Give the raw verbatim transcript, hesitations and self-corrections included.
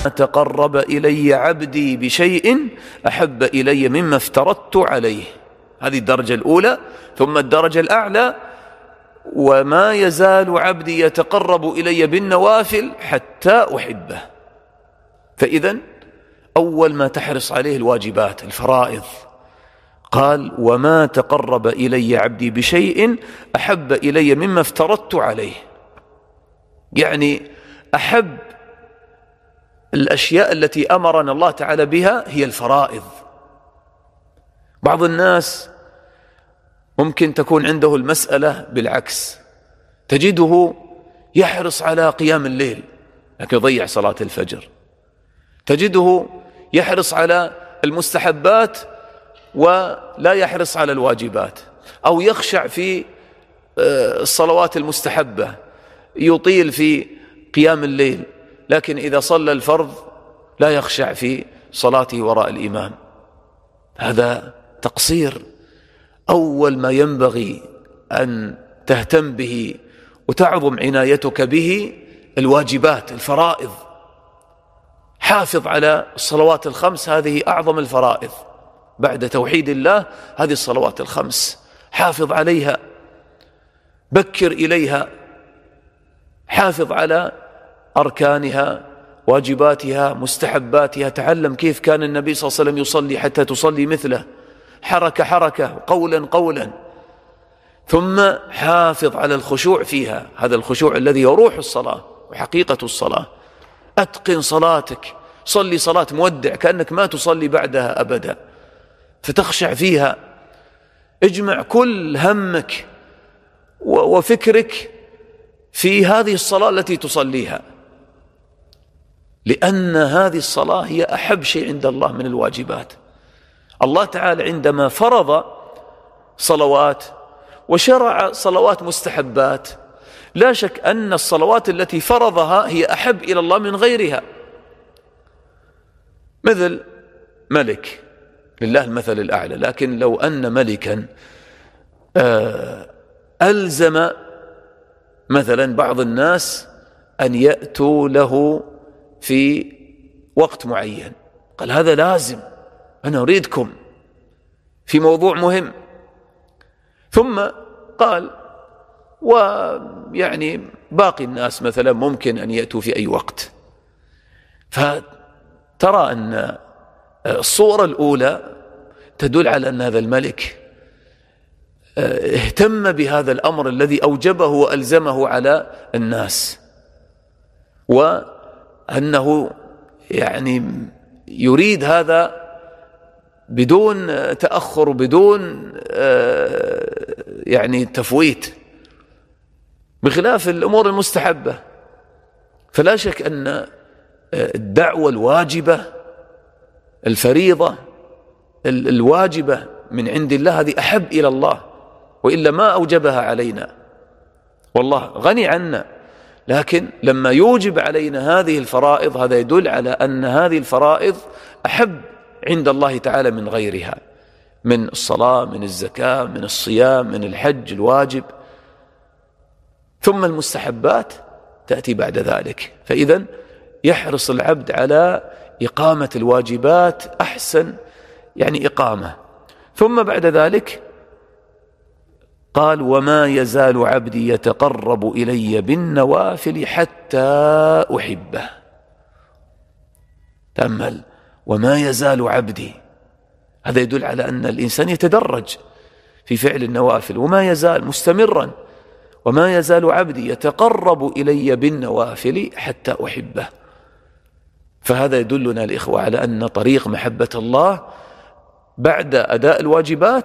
تقرب إلي عبدي بشيء أحب إلي مما افترضت عليه. هذه الدرجة الأولى. ثم الدرجة الأعلى: وما يزال عبدي يتقرب إلي بالنوافل حتى أحبه. فإذن أول ما تحرص عليه الواجبات الفرائض. قال: وما تقرب إلي عبدي بشيء أحب إلي مما افترضت عليه. يعني أحب الأشياء التي أمرنا الله تعالى بها هي الفرائض. بعض الناس ممكن تكون عنده المسألة بالعكس، تجده يحرص على قيام الليل لكن يضيع صلاة الفجر، تجده يحرص على المستحبات ولا يحرص على الواجبات، أو يخشع في الصلوات المستحبة، يطيل في قيام الليل لكن إذا صلى الفرض لا يخشع في صلاته وراء الإمام. هذا تقصير. أول ما ينبغي أن تهتم به وتعظم عنايتك به الواجبات الفرائض. حافظ على الصلوات الخمس، هذه أعظم الفرائض بعد توحيد الله، هذه الصلوات الخمس حافظ عليها، بكر إليها، حافظ على أركانها، واجباتها، مستحباتها. تعلم كيف كان النبي صلى الله عليه وسلم يصلي حتى تصلي مثله، حركة حركة، قولا قولا. ثم حافظ على الخشوع فيها، هذا الخشوع الذي يروح الصلاة وحقيقة الصلاة. أتقن صلاتك، صلي صلاة مودع كأنك ما تصلي بعدها أبدا، فتخشع فيها. اجمع كل همك وفكرك في هذه الصلاة التي تصليها، لأن هذه الصلاة هي أحب شيء عند الله من الواجبات. الله تعالى عندما فرض صلوات وشرع صلوات مستحبات، لا شك أن الصلوات التي فرضها هي أحب إلى الله من غيرها. مثل ملك، لله المثل الأعلى، لكن لو أن ملكا ألزم مثلا بعض الناس أن يأتوا له في وقت معين، قال: هذا لازم، أنا أريدكم في موضوع مهم. ثم قال: ويعني باقي الناس مثلا ممكن أن يأتوا في أي وقت. فترى أن الصورة الأولى تدل على أن هذا الملك اهتم بهذا الأمر الذي أوجبه وألزمه على الناس، وأنه يعني يريد هذا بدون تأخر، بدون يعني تفويت، بخلاف الأمور المستحبة. فلا شك أن الدعوة الواجبة الفريضة الواجبة من عند الله هذه أحب إلى الله، وإلا ما أوجبها علينا، والله غني عنا. لكن لما يوجب علينا هذه الفرائض هذا يدل على أن هذه الفرائض أحب عند الله تعالى من غيرها، من الصلاة، من الزكاة، من الصيام، من الحج الواجب. ثم المستحبات تأتي بعد ذلك. فإذن يحرص العبد على إقامة الواجبات أحسن يعني إقامة. ثم بعد ذلك قال: وما يزال عبدي يتقرب إلي بالنوافل حتى أحبه. تأمل: وما يزال عبدي، هذا يدل على أن الإنسان يتدرج في فعل النوافل، وما يزال مستمرا. وما يزال عبدي يتقرب إلي بالنوافل حتى أحبه. فهذا يدلنا الإخوة على أن طريق محبة الله بعد أداء الواجبات